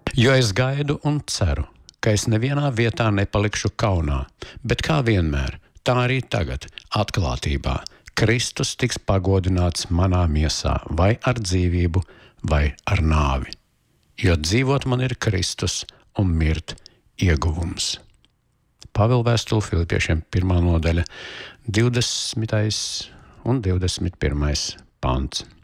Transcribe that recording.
Jo es gaidu un ceru, ka es nevienā vietā nepalikšu kaunā, bet kā vienmēr, tā arī tagad, atklātībā, Kristus tiks pagodināts manā miesā vai ar dzīvību, vai ar nāvi. Jo dzīvot man ir Kristus un mirt ieguvums. Pāvila vēstule Filipiešiem 1. nodaļa, 20. un 21. pants.